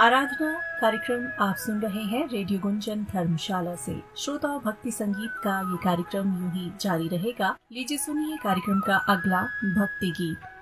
आराधना कार्यक्रम आप सुन रहे हैं रेडियो गुंजन धर्मशाला से। श्रोताओं, भक्ति संगीत का ये कार्यक्रम यूं ही जारी रहेगा। लीजिए सुनिए कार्यक्रम का अगला भक्ति गीत।